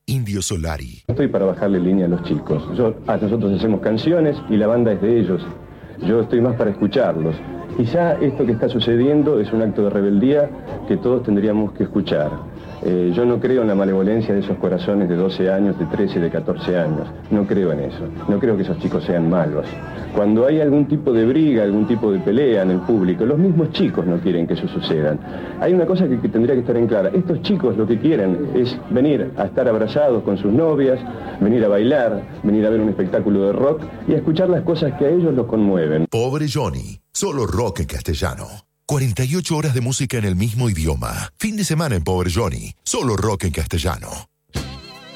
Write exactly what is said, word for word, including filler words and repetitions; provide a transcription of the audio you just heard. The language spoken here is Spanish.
Indio Solari. Estoy para bajarle línea a los chicos. Yo, ah, nosotros hacemos canciones y la banda es de ellos. Yo estoy más para escucharlos. Quizá esto que está sucediendo es un acto de rebeldía que todos tendríamos que escuchar. Eh, yo no creo en la malevolencia de esos corazones de doce años, de trece, de catorce años. No creo en eso. No creo que esos chicos sean malos. Cuando hay algún tipo de briga, algún tipo de pelea en el público, los mismos chicos no quieren que eso suceda. Hay una cosa que, que tendría que estar en clara. Estos chicos lo que quieren es venir a estar abrazados con sus novias, venir a bailar, venir a ver un espectáculo de rock y a escuchar las cosas que a ellos los conmueven. Pobre Johnny, solo rock en castellano. cuarenta y ocho horas de música en el mismo idioma. Fin de semana en Pobre Johnny, solo rock en castellano.